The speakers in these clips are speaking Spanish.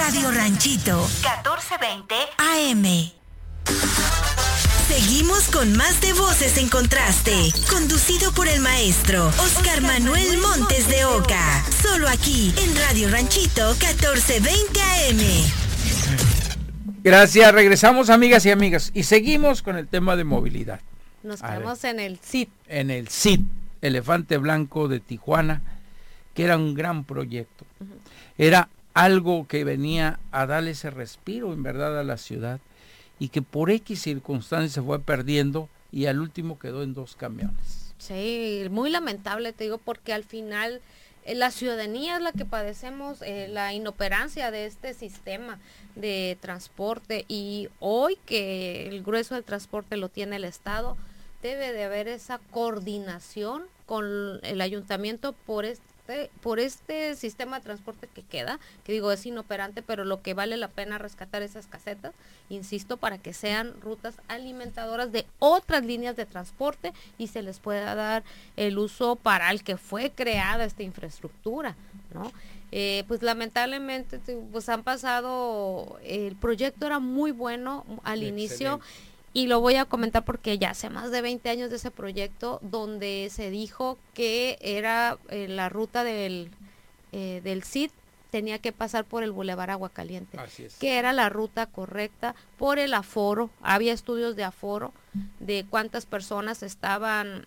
Radio Ranchito, 1420 AM. Seguimos con más de Voces en Contraste, conducido por el maestro Oscar Manuel Montes de Oca, solo aquí en Radio Ranchito 1420 AM. Gracias, regresamos amigas y amigas y seguimos con el tema de movilidad. Nos quedamos en el CIT. En el CIT, Elefante Blanco de Tijuana, que era un gran proyecto. Era algo que venía a darle ese respiro en verdad a la ciudad y que por X circunstancias se fue perdiendo y al último quedó en 2 camiones. Sí, muy lamentable, te digo, porque al final la ciudadanía es la que padecemos la inoperancia de este sistema de transporte, y hoy que el grueso del transporte lo tiene el Estado, debe de haber esa coordinación con el ayuntamiento por este sistema de transporte que queda, que digo es inoperante, pero lo que vale la pena rescatar esas casetas, insisto, para que sean rutas alimentadoras de otras líneas de transporte y se les pueda dar el uso para el que fue creada esta infraestructura, ¿no? Pues lamentablemente pues han pasado, el proyecto era muy bueno al inicio. Y lo voy a comentar porque ya hace más de 20 años de ese proyecto, donde se dijo que era la ruta del CID tenía que pasar por el Boulevard Aguacaliente, que era la ruta correcta por el aforo. Había estudios de aforo de cuántas personas estaban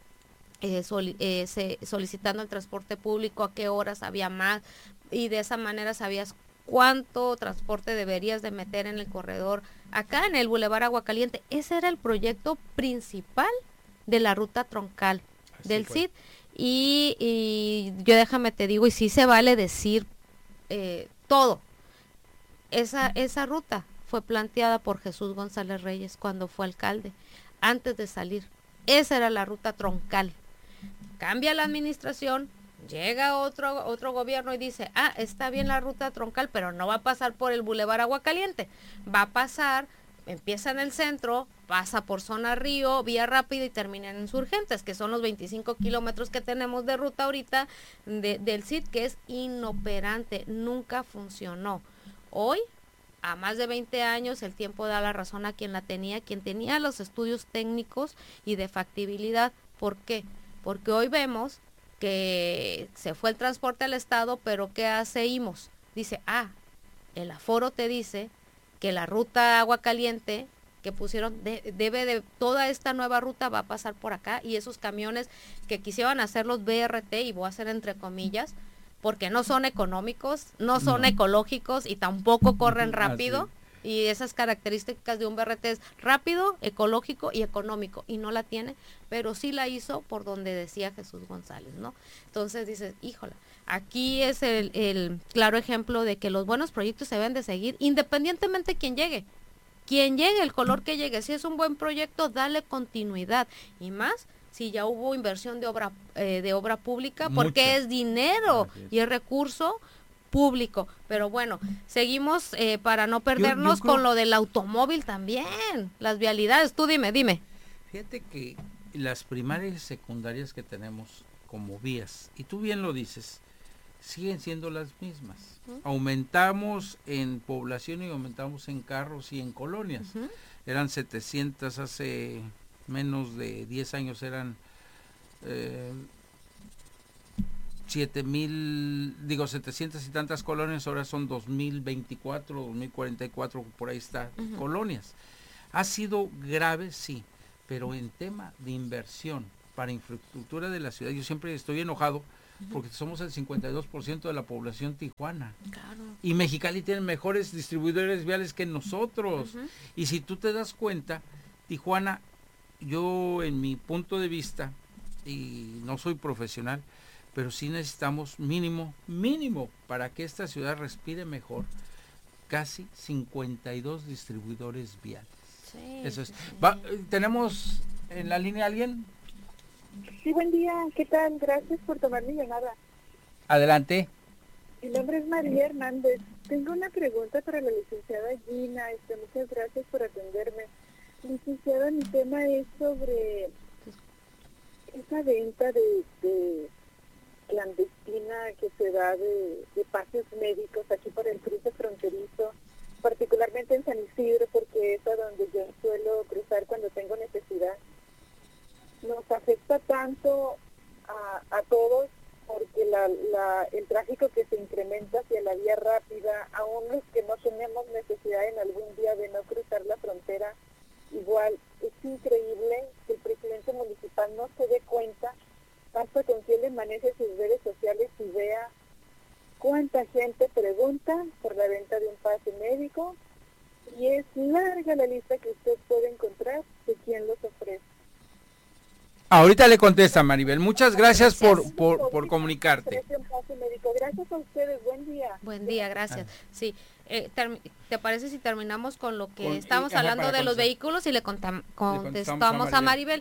solicitando el transporte público, a qué horas había más, y de esa manera sabías cuánto transporte deberías de meter en el corredor acá en el Boulevard Aguacaliente. Ese era el proyecto principal de la ruta troncal del CID, y yo déjame te digo, y sí se vale decir todo. Esa ruta fue planteada por Jesús González Reyes cuando fue alcalde, antes de salir. Esa era la ruta troncal. Cambia la administración, llega otro gobierno y dice, está bien la ruta troncal, pero no va a pasar por el Boulevard Aguacaliente, va a pasar, empieza en el centro, pasa por Zona Río, Vía Rápida y termina en Insurgentes, que son los 25 kilómetros que tenemos de ruta ahorita del CID, que es inoperante, nunca funcionó. Hoy, a más de 20 años, el tiempo da la razón a quien tenía los estudios técnicos y de factibilidad. ¿Por qué? Porque hoy vemos que se fue el transporte al Estado, pero ¿qué hace IMOS? Dice, el aforo te dice que la ruta Aguacaliente que pusieron, toda esta nueva ruta va a pasar por acá, y esos camiones que quisieron hacer los BRT, y voy a hacer entre comillas, porque no son económicos, no son ecológicos y tampoco corren rápido. Y esas características de un BRT es rápido, ecológico y económico, y no la tiene, pero sí la hizo por donde decía Jesús González, ¿no? Entonces dices, híjola, aquí es el claro ejemplo de que los buenos proyectos se deben de seguir, independientemente de quién llegue, el color que llegue. Si es un buen proyecto, dale continuidad, y más si ya hubo inversión de obra pública, porque es dinero y es recurso público. Pero bueno, seguimos para no perdernos con lo del automóvil también, las vialidades. Tú dime. Fíjate que las primarias y secundarias que tenemos como vías, y tú bien lo dices, siguen siendo las mismas. Aumentamos en población y aumentamos en carros y en colonias. Eran 700, hace menos de 10 años eran 700 y tantas colonias, ahora son 2024, 2044, por ahí está, colonias. Ha sido grave, sí, pero en tema de inversión para infraestructura de la ciudad, yo siempre estoy enojado porque somos el 52% de la población tijuana. Claro. Y Mexicali tiene mejores distribuidores viales que nosotros. Y si tú te das cuenta, Tijuana, yo en mi punto de vista, y no soy profesional, pero sí necesitamos mínimo, para que esta ciudad respire mejor, casi 52 distribuidores viales. Sí, eso es. Sí. ¿Tenemos en la línea a alguien? Sí, buen día. ¿Qué tal? Gracias por tomar mi llamada. Adelante. Mi nombre es María Hernández. Tengo una pregunta para la licenciada Gina. Muchas gracias por atenderme. Licenciada, mi tema es sobre esa venta de clandestina que se da de pases médicos aquí por el cruce fronterizo Isidro porque es a donde yo suelo cruzar cuando tengo necesidad. Nos afecta tanto a todos porque el tráfico que se incrementa hacia la vía rápida, aún los que no tenemos necesidad en algún día de no cruzar la frontera, igual es increíble que el presidente municipal no se dé cuenta, basta con que él maneje sus redes sociales y vea cuánta gente pregunta por la venta de un pase médico, y es larga la lista que usted puede encontrar de quién los ofrece. Ahorita le contesta, Maribel. Muchas gracias por comunicarte. Gracias a ustedes, buen día. Buen día, gracias. Sí, ¿te parece si terminamos con lo que estamos hablando de los vehículos y le contestamos a Maribel?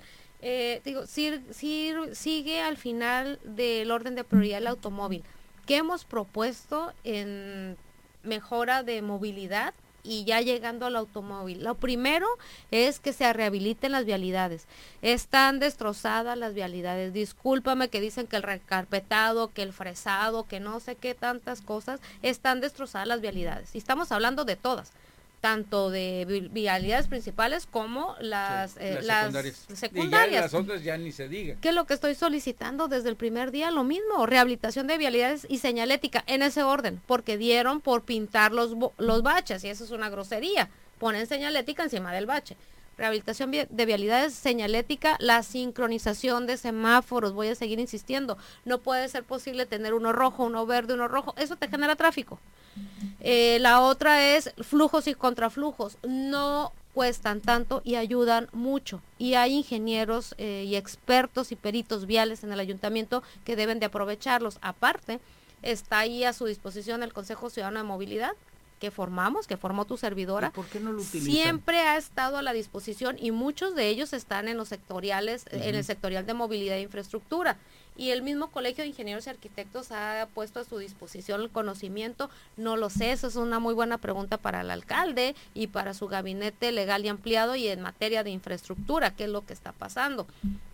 Sigue al final del orden de prioridad el automóvil. ¿Qué hemos propuesto en mejora de movilidad? Y ya llegando al automóvil, lo primero es que se rehabiliten las vialidades. Están destrozadas las vialidades. Discúlpame que dicen que el recarpetado, que el fresado, que no sé qué tantas cosas, están destrozadas las vialidades. Y estamos hablando de todas, tanto de vialidades principales como las secundarias. Y ya las otras ya ni se diga. ¿Qué es lo que estoy solicitando desde el primer día? Lo mismo, rehabilitación de vialidades y señalética en ese orden, porque dieron por pintar los baches y eso es una grosería. Ponen señalética encima del bache. Rehabilitación de vialidades, señalética, la sincronización de semáforos, voy a seguir insistiendo. No puede ser posible tener uno rojo, uno verde, uno rojo, eso te genera tráfico. La otra es flujos y contraflujos, no cuestan tanto y ayudan mucho, y hay ingenieros y expertos y peritos viales en el ayuntamiento que deben de aprovecharlos. Aparte, está ahí a su disposición el Consejo Ciudadano de Movilidad que formó tu servidora. ¿Y por qué no lo utilizan? Siempre ha estado a la disposición y muchos de ellos están en los sectoriales, en el sectorial de movilidad e infraestructura. Y el mismo Colegio de Ingenieros y Arquitectos ha puesto a su disposición el conocimiento. No lo sé, eso es una muy buena pregunta para el alcalde y para su gabinete legal y ampliado, y en materia de infraestructura, ¿qué es lo que está pasando?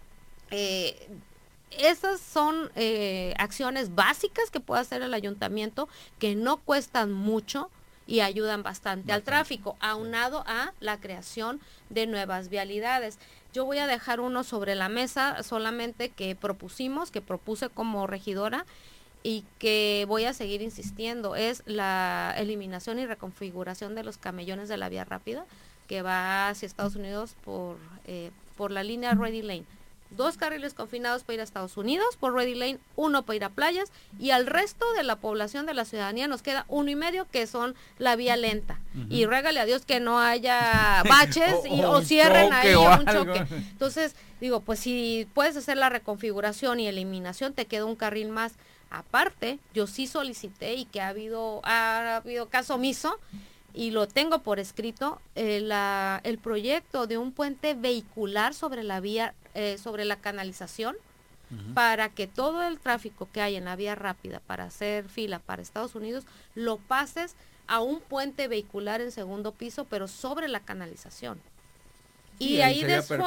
Esas son acciones básicas que puede hacer el ayuntamiento, que no cuestan mucho y ayudan bastante al tráfico, aunado a la creación de nuevas vialidades. Yo voy a dejar uno sobre la mesa solamente que propuse como regidora y que voy a seguir insistiendo, es la eliminación y reconfiguración de los camellones de la vía rápida que va hacia Estados Unidos por la línea Ready Lane. 2 carriles confinados para ir a Estados Unidos por Ready Lane, 1 para ir a playas, y al resto de la población de la ciudadanía nos queda 1.5 que son la vía lenta. Y régale a Dios que no haya baches o cierren ahí un choque. Entonces, digo, pues si puedes hacer la reconfiguración y eliminación, te queda un carril más. Aparte, yo sí solicité, y que ha habido caso omiso, y lo tengo por escrito, el proyecto de un puente vehicular sobre la vía, sobre la canalización, para que todo el tráfico que hay en la vía rápida para hacer fila para Estados Unidos, lo pases a un puente vehicular en segundo piso, pero sobre la canalización. Y ahí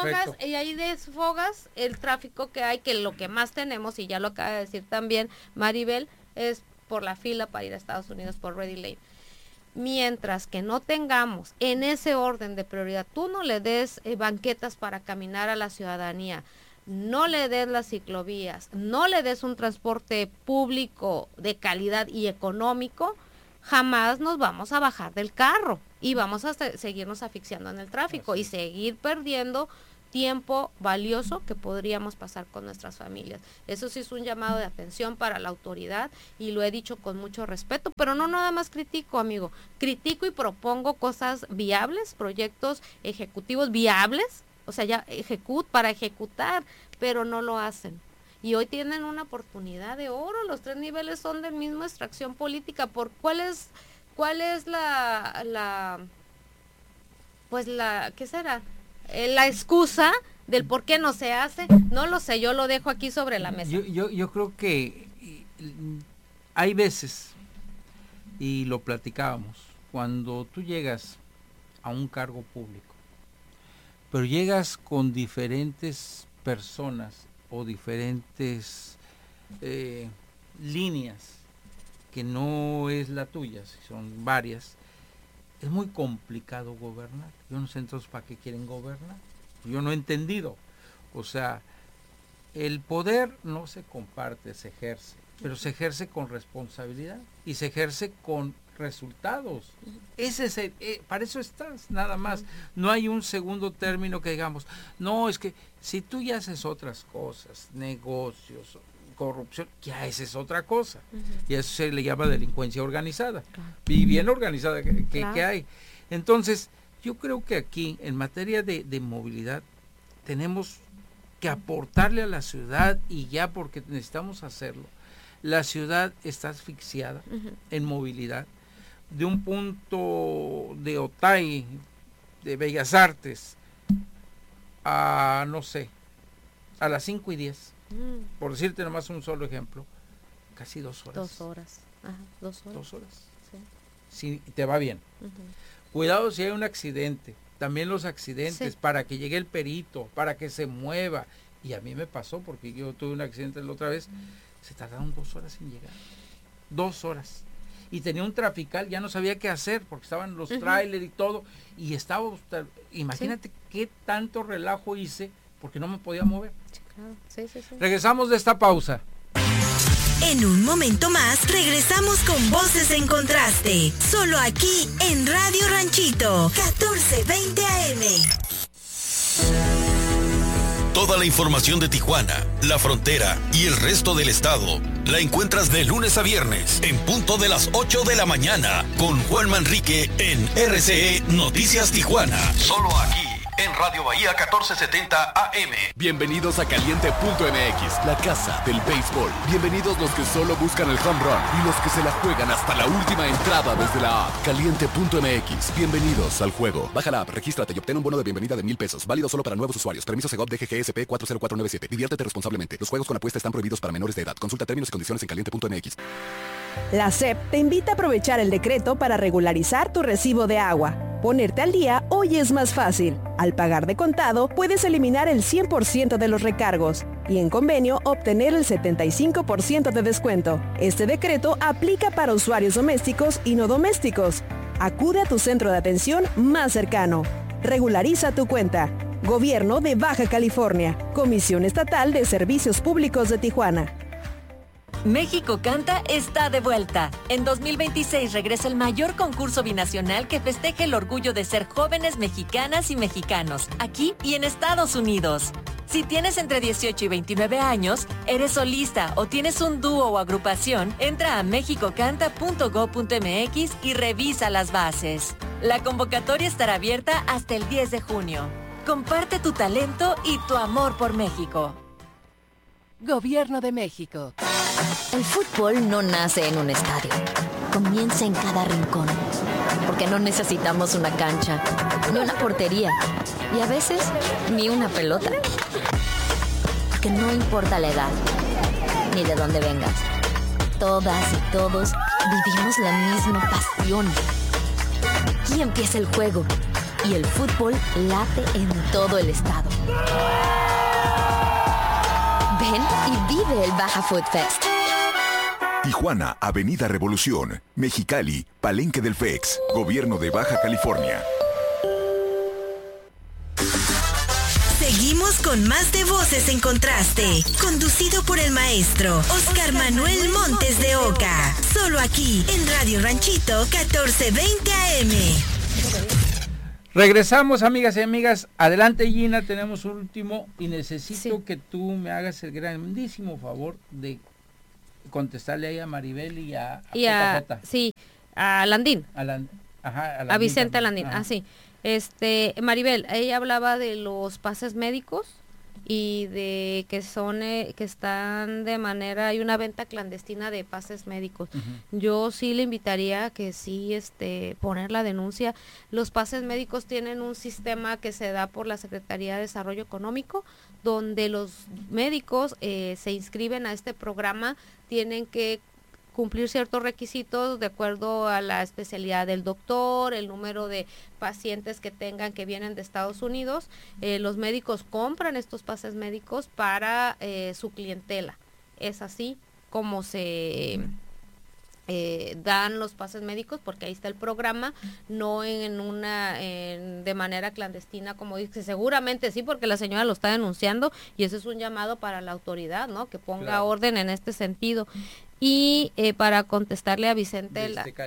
desfogas el tráfico que hay, que lo que más tenemos, y ya lo acaba de decir también Maribel, es por la fila para ir a Estados Unidos por Ready Lane. Mientras que no tengamos en ese orden de prioridad, tú no le des banquetas para caminar a la ciudadanía, no le des las ciclovías, no le des un transporte público de calidad y económico, jamás nos vamos a bajar del carro y vamos a seguirnos asfixiando en el tráfico y seguir perdiendo tiempo valioso que podríamos pasar con nuestras familias. Eso sí es un llamado de atención para la autoridad, y lo he dicho con mucho respeto, pero no nada más critico, amigo, critico y propongo cosas viables, proyectos ejecutivos viables, o sea, ya para ejecutar, pero no lo hacen. Y hoy tienen una oportunidad de oro, los 3 niveles son de misma extracción política. ¿Cuál es ¿qué será? La excusa del por qué no se hace? No lo sé, yo lo dejo aquí sobre la mesa. Yo creo que hay veces, y lo platicábamos, cuando tú llegas a un cargo público, pero llegas con diferentes personas o diferentes líneas que no es la tuya, son varias, es muy complicado gobernar. Yo no sé entonces para qué quieren gobernar. Yo no he entendido. O sea, el poder no se comparte, se ejerce, pero se ejerce con responsabilidad y se ejerce con resultados. Ese es para eso estás, nada más. No hay un segundo término que digamos, no, es que si tú ya haces otras cosas, negocios, corrupción, ya esa es otra cosa. Y eso se le llama delincuencia organizada. Y bien organizada que hay. Entonces, yo creo que aquí, en materia de movilidad, tenemos que aportarle a la ciudad, y ya porque necesitamos hacerlo. La ciudad está asfixiada en movilidad. De un punto de Otay, de Bellas Artes, a, no sé, a las 5:10, por decirte nomás un solo ejemplo, casi 2 horas. 2 horas. Ajá, 2 horas. 2 horas. Sí. Si te va bien. Cuidado si hay un accidente. También los accidentes, para que llegue el perito, para que se mueva. Y a mí me pasó, porque yo tuve un accidente la otra vez, se tardaron 2 horas en llegar. 2 horas. Y tenía un trafical, ya no sabía qué hacer, porque estaban los trailers y todo, y estaba, imagínate qué tanto relajo hice, porque no me podía mover. Sí, claro. Sí. Regresamos de esta pausa. En un momento más regresamos con Voces en Contraste, solo aquí en Radio Ranchito, 1420 AM. Toda la información de Tijuana, la frontera y el resto del estado la encuentras de lunes a viernes en punto de las 8 de la mañana con Juan Manrique en RCE Noticias Tijuana. Solo aquí en Radio Bahía 1470 AM. Bienvenidos a Caliente.mx, la casa del béisbol. Bienvenidos los que solo buscan el home run y los que se la juegan hasta la última entrada desde la app. Caliente.mx, bienvenidos al juego. Baja la app, regístrate y obtén un bono de bienvenida de $1,000. Válido solo para nuevos usuarios. Permiso Segov DGGSP 40497. Diviértete responsablemente. Los juegos con apuesta están prohibidos para menores de edad. Consulta términos y condiciones en Caliente.mx. La SEP te invita a aprovechar el decreto para regularizar tu recibo de agua. Ponerte al día hoy es más fácil. Al pagar de contado, puedes eliminar el 100% de los recargos y en convenio obtener el 75% de descuento. Este decreto aplica para usuarios domésticos y no domésticos. Acude a tu centro de atención más cercano. Regulariza tu cuenta. Gobierno de Baja California. Comisión Estatal de Servicios Públicos de Tijuana. México Canta está de vuelta. En 2026 regresa el mayor concurso binacional que festeje el orgullo de ser jóvenes mexicanas y mexicanos, aquí y en Estados Unidos. Si tienes entre 18 y 29 años, eres solista o tienes un dúo o agrupación, entra a mexicocanta.go.mx y revisa las bases. La convocatoria estará abierta hasta el 10 de junio. Comparte tu talento y tu amor por México. Gobierno de México. El fútbol no nace en un estadio, comienza en cada rincón, porque no necesitamos una cancha, ni una portería, y a veces ni una pelota. Porque no importa la edad, ni de dónde vengas, todas y todos vivimos la misma pasión. Aquí empieza el juego, y el fútbol late en todo el estado. Ven y vive el Baja Food Fest. Tijuana, Avenida Revolución, Mexicali, Palenque del FEX, Gobierno de Baja California. Seguimos con más de Voces en Contraste, conducido por el maestro Oscar Manuel Montes de Oca, solo aquí en Radio Ranchito 1420 AM. Regresamos, amigas y amigas. Adelante, Gina, tenemos un último y necesito que tú me hagas el grandísimo favor de contestarle ahí a Maribel y a JJ. Sí, a Landín. A Vicente Landín, sí. Maribel, ella hablaba de los pases médicos y de que están de manera, hay una venta clandestina de pases médicos. Yo sí le invitaría a que sí poner la denuncia. Los pases médicos tienen un sistema que se da por la Secretaría de Desarrollo Económico, donde los médicos se inscriben a este programa, tienen que cumplir ciertos requisitos de acuerdo a la especialidad del doctor, el número de pacientes que tengan que vienen de Estados Unidos. Los médicos compran estos pases médicos para su clientela. Es así como se dan los pases médicos, porque ahí está el programa, no de manera clandestina, como dice, seguramente sí, porque la señora lo está denunciando, y ese es un llamado para la autoridad, ¿no? Que ponga orden en este sentido. Y para contestarle a Vicente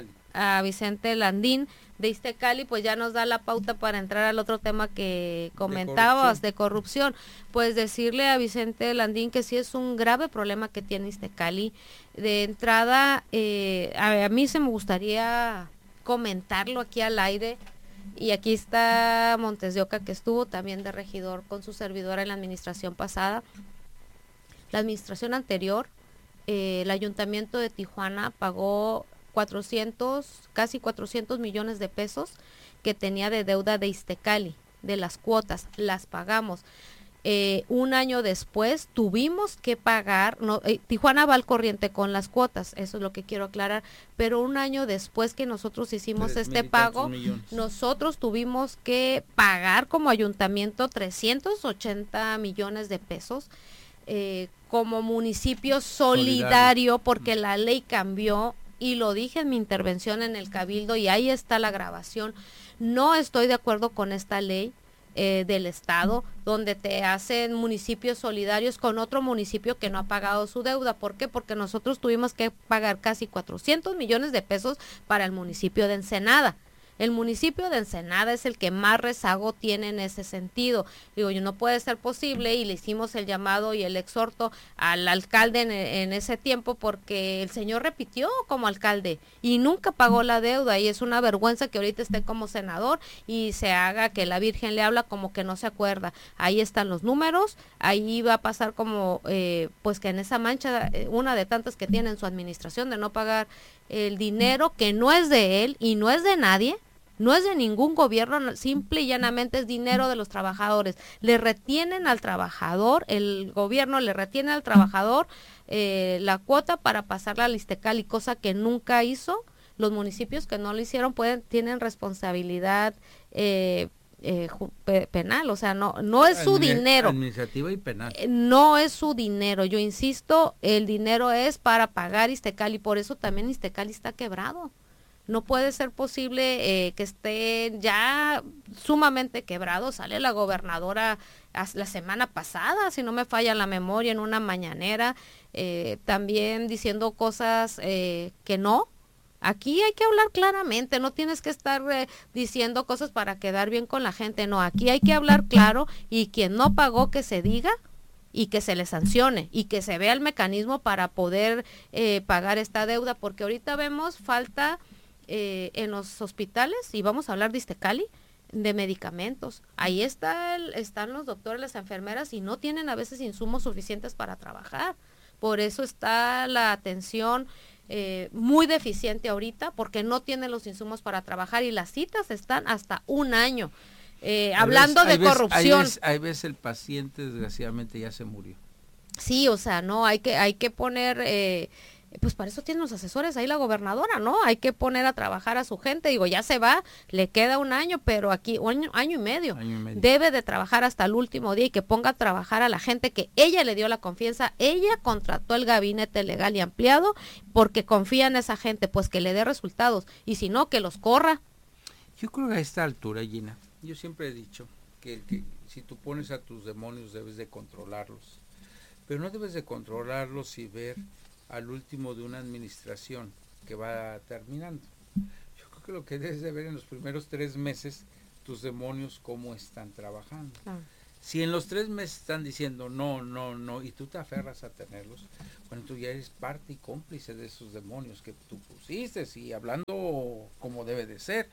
Landín de Iztecali, pues ya nos da la pauta para entrar al otro tema que comentabas de corrupción. Pues decirle a Vicente Landín que sí es un grave problema que tiene Iztecali. De entrada, a mí se me gustaría comentarlo aquí al aire, y aquí está Montes de Oca, que estuvo también de regidor con su servidora en la administración pasada. La administración anterior, el Ayuntamiento de Tijuana pagó casi 400 millones de pesos que tenía de deuda de Iztecali, de las cuotas, las pagamos. Un año después tuvimos que pagar, Tijuana va al corriente con las cuotas, eso es lo que quiero aclarar, pero un año después que nosotros hicimos este pago, nosotros tuvimos que pagar como ayuntamiento 380 millones de pesos, como municipio solidario, porque la ley cambió. Y lo dije en mi intervención en el Cabildo, y ahí está la grabación. No estoy de acuerdo con esta ley del Estado, donde te hacen municipios solidarios con otro municipio que no ha pagado su deuda. ¿Por qué? Porque nosotros tuvimos que pagar casi 400 millones de pesos para el municipio de Ensenada. El municipio de Ensenada es el que más rezago tiene en ese sentido. Digo, no puede ser posible, y le hicimos el llamado y el exhorto al alcalde en ese tiempo, porque el señor repitió como alcalde y nunca pagó la deuda, y es una vergüenza que ahorita esté como senador y se haga que la Virgen le habla como que no se acuerda. Ahí están los números, ahí va a pasar como pues que en esa mancha, una de tantas que tiene en su administración, de no pagar el dinero que no es de él y no es de nadie. No es de ningún gobierno, simple y llanamente es dinero de los trabajadores. Le retienen al trabajador, el gobierno le retiene al trabajador la cuota para pasarla al Iztecali, cosa que nunca hizo. Los municipios que no lo hicieron tienen responsabilidad penal, o sea, no es su dinero. Administrativa y penal. No es su dinero, yo insisto, el dinero es para pagar Iztecali, por eso también Iztecali está quebrado. No puede ser posible que esté ya sumamente quebrado. Sale la gobernadora la semana pasada, si no me falla la memoria, en una mañanera, también diciendo cosas que no. Aquí hay que hablar claramente, no tienes que estar diciendo cosas para quedar bien con la gente, no, aquí hay que hablar claro, y quien no pagó que se diga y que se le sancione y que se vea el mecanismo para poder pagar esta deuda, porque ahorita vemos falta en los hospitales, y vamos a hablar de Iztecali, de medicamentos. Ahí están los doctores, las enfermeras, y no tienen a veces insumos suficientes para trabajar. Por eso está la atención muy deficiente ahorita, porque no tienen los insumos para trabajar, y las citas están hasta un año. Hablando de corrupción. Hay veces el paciente desgraciadamente ya se murió. Sí, o sea, no, hay que poner... pues para eso tienen los asesores ahí la gobernadora, ¿no? Hay que poner a trabajar a su gente. Digo, ya se va, le queda un año, pero aquí año y medio. Debe de trabajar hasta el último día, y que ponga a trabajar a la gente que ella le dio la confianza. Ella contrató el gabinete legal y ampliado porque confía en esa gente, pues que le dé resultados, y si no, que los corra. Yo creo que a esta altura, Gina, yo siempre he dicho que si tú pones a tus demonios debes de controlarlos, pero no debes de controlarlos y ver al último de una administración que va terminando. Yo creo que lo que debes de ver en los primeros 3 meses, tus demonios cómo están trabajando. Si en los 3 meses están diciendo no, y tú te aferras a tenerlos, bueno, tú ya eres parte y cómplice de esos demonios que tú pusiste, y hablando como debe de ser.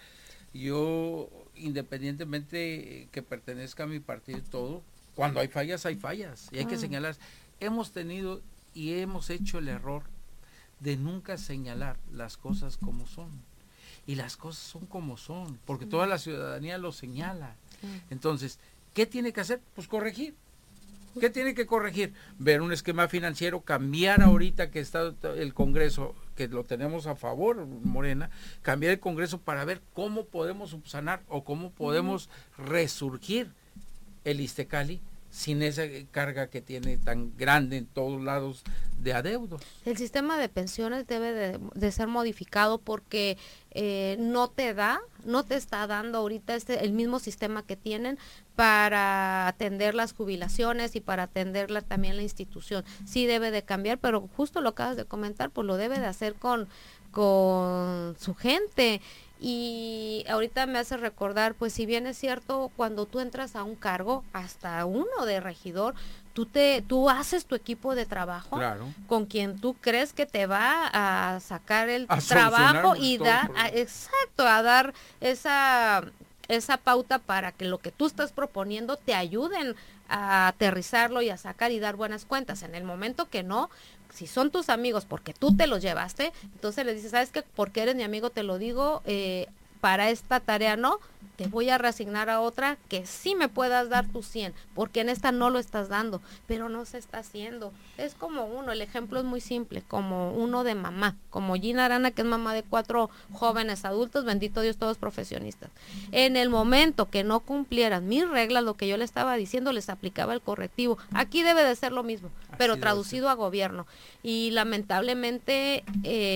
Yo, independientemente que pertenezca a mi partido y todo, cuando hay fallas, y hay que señalar. Hemos tenido y hemos hecho el error de nunca señalar las cosas como son, y las cosas son como son, porque toda la ciudadanía lo señala. Entonces, ¿qué tiene que hacer? Pues corregir. ¿Qué tiene que corregir? Ver un esquema financiero, cambiar ahorita que está el Congreso, que lo tenemos a favor, Morena, cambiar el Congreso para ver cómo podemos subsanar o cómo podemos resurgir el Iztecali sin esa carga que tiene tan grande en todos lados de adeudos. El sistema de pensiones debe de ser modificado porque no te está dando ahorita el mismo sistema que tienen para atender las jubilaciones y para atender también la institución. Sí debe de cambiar, pero justo lo acabas de comentar, pues lo debe de hacer con su gente. Y ahorita me hace recordar, pues si bien es cierto, cuando tú entras a un cargo, hasta uno de regidor, tú haces tu equipo de trabajo, claro, con quien tú crees que te va a sacar el trabajo y a dar esa pauta para que lo que tú estás proponiendo te ayuden a aterrizarlo y a sacar y dar buenas cuentas. En el momento que no, si son tus amigos porque tú te los llevaste, entonces les dices, ¿sabes qué? Porque eres mi amigo, te lo digo, para esta tarea no, te voy a reasignar a otra que sí me puedas dar tu 100, porque en esta no lo estás dando, pero no se está haciendo. Es como el ejemplo es muy simple, como uno de mamá, como Gina Arana, que es mamá de 4 jóvenes adultos, bendito Dios, todos profesionistas. En el momento que no cumplieran mis reglas, lo que yo le estaba diciendo, les aplicaba el correctivo. Aquí debe de ser lo mismo, pero traducido a gobierno. Y lamentablemente,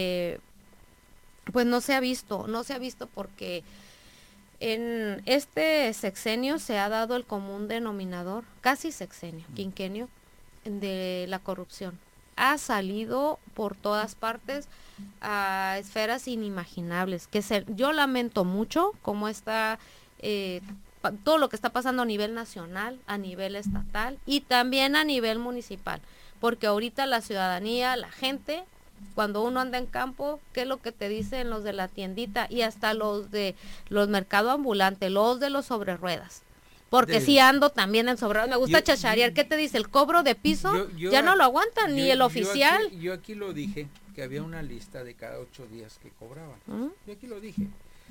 pues no se ha visto porque en este sexenio se ha dado el común denominador, casi sexenio, quinquenio, de la corrupción. Ha salido por todas partes a esferas inimaginables, yo lamento mucho cómo está todo lo que está pasando a nivel nacional, a nivel estatal y también a nivel municipal, porque ahorita la ciudadanía, la gente, cuando uno anda en campo, ¿qué es lo que te dicen los de la tiendita? Y hasta los de los mercados ambulantes, los de los sobre ruedas. Porque sí ando también en sobre ruedas. Me gusta chacharear. ¿Qué te dice? El cobro de piso ya no lo aguantan, ni el oficial. Yo aquí lo dije, que había una lista de cada 8 días que cobraban. Yo aquí lo dije.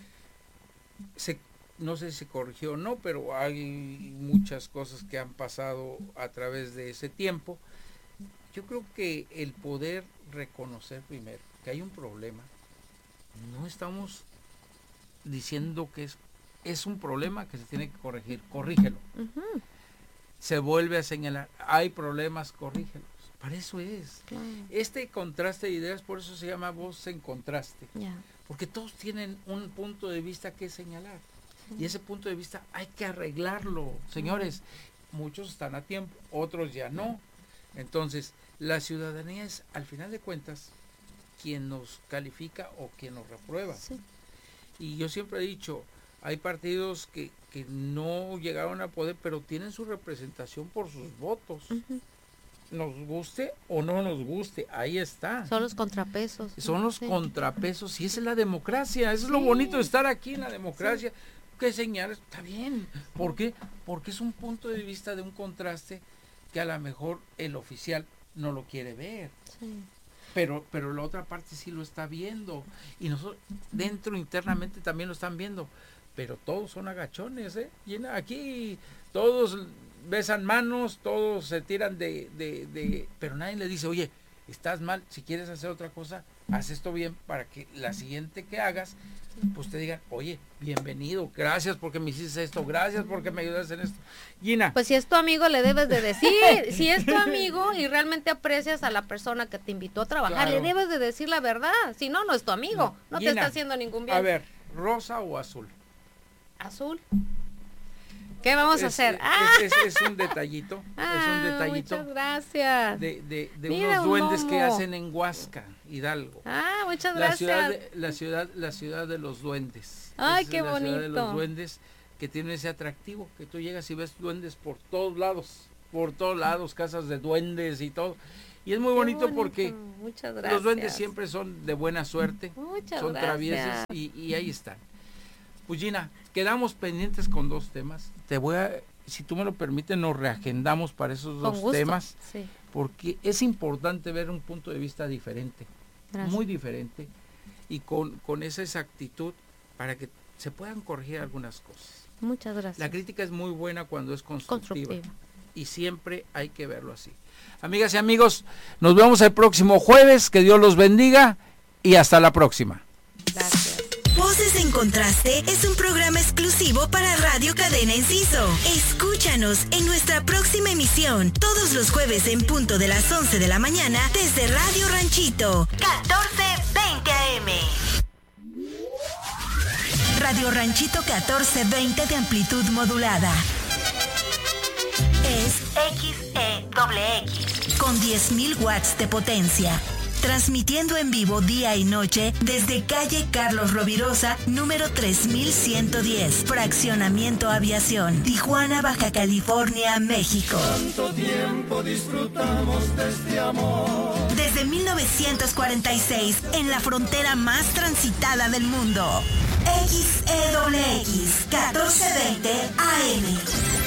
No sé si se corrigió o no, pero hay muchas cosas que han pasado a través de ese tiempo. Yo creo que el poder reconocer primero que hay un problema, no estamos diciendo que es un problema que se tiene que corregir, corrígelo. Se vuelve a señalar, hay problemas, corrígelos. Para eso es. Este contraste de ideas, por eso se llama voz en contraste. Porque todos tienen un punto de vista que señalar. Y ese punto de vista hay que arreglarlo, señores. Muchos están a tiempo, otros ya no. Entonces, la ciudadanía es, al final de cuentas, quien nos califica o quien nos reprueba. Sí. Y yo siempre he dicho, hay partidos que no llegaron a poder, pero tienen su representación por sus votos. Nos guste o no nos guste, ahí está. Son los contrapesos. Son los contrapesos, y esa es la democracia, eso es lo bonito de estar aquí en la democracia. ¿Qué señales? Está bien. ¿Por qué? Porque es un punto de vista de un contraste que a lo mejor el oficial no lo quiere ver. Pero la otra parte sí lo está viendo. Y nosotros dentro internamente también lo están viendo. Pero todos son agachones, ¿eh? Y aquí todos besan manos, todos se tiran pero nadie le dice, oye, estás mal, si quieres hacer otra cosa, haz esto bien para que la siguiente que hagas, pues te digan, oye, bienvenido, gracias porque me hiciste esto, gracias porque me ayudaste en esto. Gina. Pues si es tu amigo le debes de decir, si es tu amigo y realmente aprecias a la persona que te invitó a trabajar, le debes de decir la verdad, si no, no es tu amigo, no Gina, te está haciendo ningún bien. A ver, ¿rosa o azul? Azul. ¿Qué vamos a hacer? Es un detallito. Es un detallito. Muchas gracias. De unos duendes que hacen en Huasca, Hidalgo. Muchas gracias. La ciudad de los duendes. Ay, qué bonito. La ciudad de los duendes, que tiene ese atractivo, que tú llegas y ves duendes por todos lados, casas de duendes y todo. Y es muy bonito porque los duendes siempre son de buena suerte, son traviesos y ahí están. Pues Gina, quedamos pendientes con 2 temas. Si tú me lo permites, nos reagendamos para esos 2 temas, porque es importante ver un punto de vista diferente, muy diferente, y con esa exactitud para que se puedan corregir algunas cosas. Muchas gracias. La crítica es muy buena cuando es constructiva. Y siempre hay que verlo así. Amigas y amigos, nos vemos el próximo jueves, que Dios los bendiga y hasta la próxima. Gracias. Voces en encontraste es un programa exclusivo para Radio Cadena Enciso. Escúchanos en nuestra próxima emisión, todos los jueves en punto de las 11 de la mañana, desde Radio Ranchito, 1420 AM. Radio Ranchito 1420 de amplitud modulada. Es XEXX, con 10.000 watts de potencia. Transmitiendo en vivo día y noche desde calle Carlos Rovirosa, número 3110, Fraccionamiento Aviación, Tijuana, Baja California, México. Tanto tiempo disfrutamos de este amor. Desde 1946, en la frontera más transitada del mundo. XEXX 1420 AM.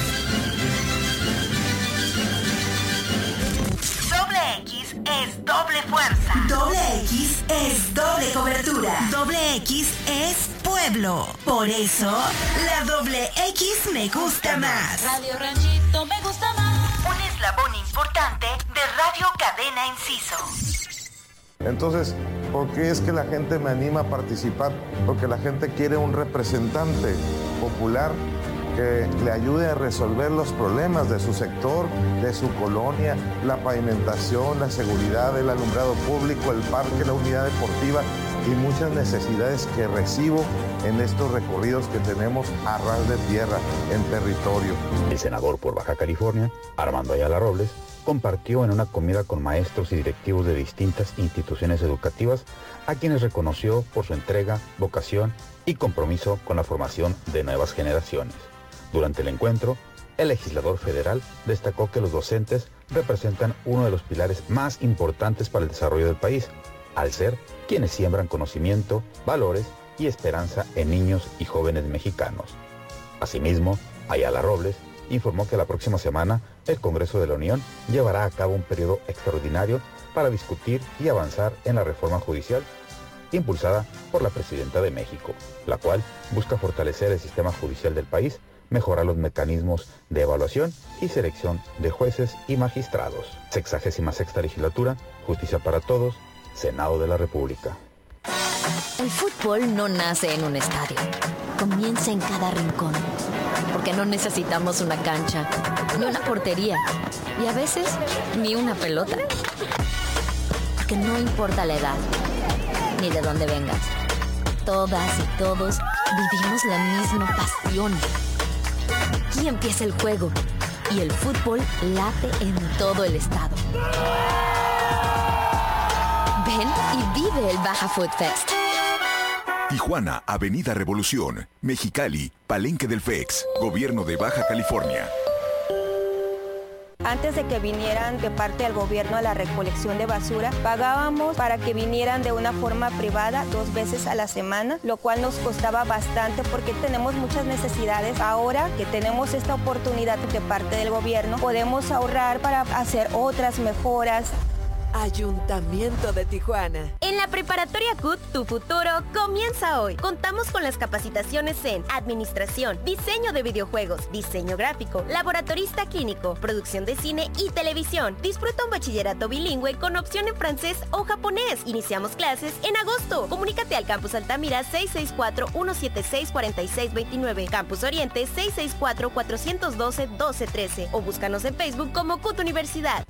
Doble X es doble fuerza. Doble X es doble cobertura. Doble X es pueblo. Por eso, la doble X me gusta más. Radio Ranchito me gusta más. Un eslabón importante de Radio Cadena Enciso. Entonces, ¿por qué es que la gente me anima a participar? Porque la gente quiere un representante popular que le ayude a resolver los problemas de su sector, de su colonia, la pavimentación, la seguridad, el alumbrado público, el parque, la unidad deportiva y muchas necesidades que recibo en estos recorridos que tenemos a ras de tierra, en territorio. El senador por Baja California, Armando Ayala Robles, compartió en una comida con maestros y directivos de distintas instituciones educativas a quienes reconoció por su entrega, vocación y compromiso con la formación de nuevas generaciones. Durante el encuentro, el legislador federal destacó que los docentes representan uno de los pilares más importantes para el desarrollo del país, al ser quienes siembran conocimiento, valores y esperanza en niños y jóvenes mexicanos. Asimismo, Ayala Robles informó que la próxima semana el Congreso de la Unión llevará a cabo un periodo extraordinario para discutir y avanzar en la reforma judicial impulsada por la Presidenta de México, la cual busca fortalecer el sistema judicial del país, mejorar los mecanismos de evaluación y selección de jueces y magistrados. 66ª legislatura, Justicia para Todos, Senado de la República. El fútbol no nace en un estadio, comienza en cada rincón, porque no necesitamos una cancha, ni una portería, y a veces ni una pelota. Porque no importa la edad, ni de dónde vengas, todas y todos vivimos la misma pasión. Aquí empieza el juego y el fútbol late en todo el estado. Ven y vive el Baja Food Fest. Tijuana, Avenida Revolución, Mexicali, Palenque del FEX, Gobierno de Baja California. Antes de que vinieran de parte del gobierno a la recolección de basura, pagábamos para que vinieran de una forma privada 2 veces a la semana, lo cual nos costaba bastante porque tenemos muchas necesidades. Ahora que tenemos esta oportunidad de parte del gobierno, podemos ahorrar para hacer otras mejoras. Ayuntamiento de Tijuana. En la Preparatoria CUT, tu futuro comienza hoy. Contamos con las capacitaciones en Administración, Diseño de Videojuegos, Diseño Gráfico, Laboratorista Clínico, Producción de Cine y Televisión. Disfruta un bachillerato bilingüe con opción en francés o japonés. Iniciamos clases en agosto. Comunícate al Campus Altamira 664-176-4629, Campus Oriente 664-412-1213 o búscanos en Facebook como CUT Universidad.